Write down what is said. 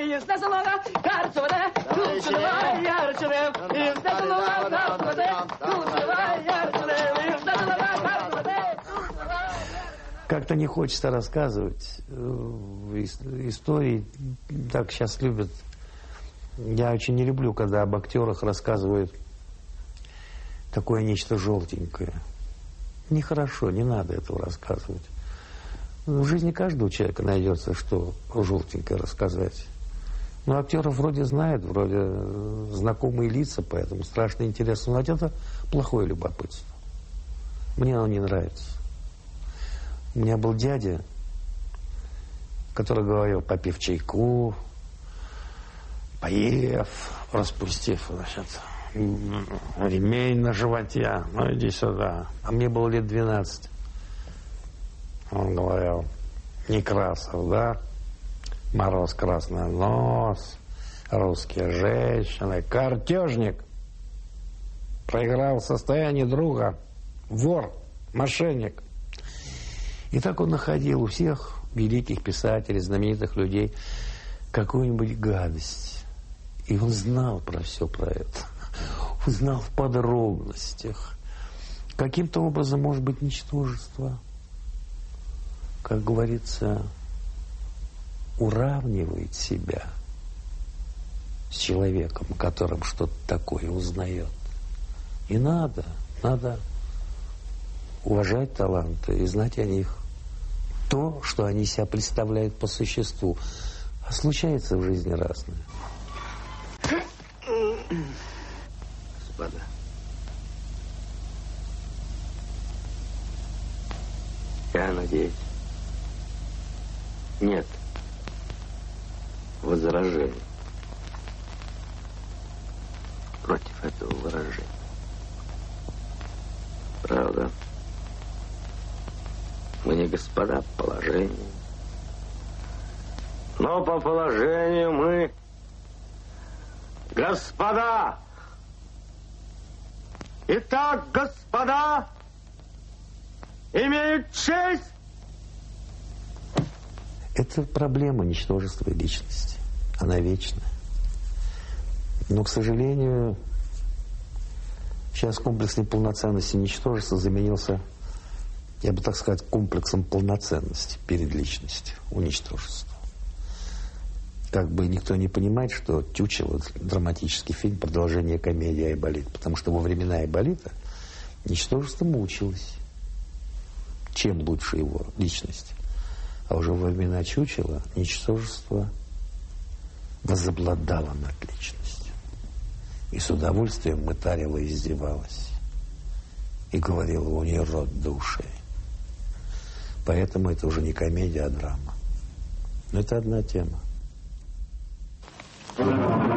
Как-то не хочется рассказывать истории, так сейчас любят. Я очень не люблю, когда об актерах рассказывают такое нечто желтенькое. Нехорошо, не надо этого рассказывать. В жизни каждого человека найдется, что желтенькое рассказать. Но актеров вроде знают, вроде знакомые лица, поэтому страшно интересно. Но это плохое любопытство. Мне оно не нравится. У меня был дядя, который говорил, попив чайку, поев, распустив, значит, ремень на животе, ну иди сюда. А мне было лет 12. Он говорил, Некрасов, да? Мороз, красный нос, русские женщины, картежник. Проиграл состояние друга, вор, мошенник. И так он находил у всех великих писателей, знаменитых людей какую-нибудь гадость. И он знал про все про это. Он знал в подробностях. Каким-то образом, может быть, ничтожество, как говорится, уравнивает себя с человеком, которым что-то такое узнает. И надо уважать таланты и знать о них то, что они себя представляют по существу. А случается в жизни разное. Господа, я надеюсь, нет возражений против этого выражения. Правда? Мы не господа по положению. Но по положению мы господа. Итак, господа, имеют честь. Это проблема ничтожества личности. Она вечная. Но, к сожалению, сейчас комплекс неполноценности ничтожества заменился, я бы так сказать, комплексом полноценности перед личностью, уничтожества. Как бы никто не понимает, что «Чучело» — драматический фильм, продолжение комедии Айболит. Потому что во времена Айболита ничтожество мучилось. Чем лучше его личность? А уже во времена Чучела ничтожество возобладало над личностью. И с удовольствием мытарила и издевалась. И говорила, у нее рот до ушей. Поэтому это уже не комедия, а драма. Но это одна тема.